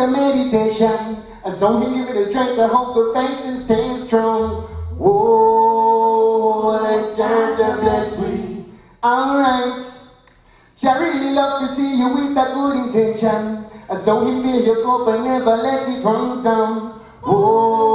the meditation. So he give me the strength to hold the faith and stand strong. Oh, let Jah bless we. Alright. Jah really love to see you with a good intention. So he fill your cup and never let it run down. Oh.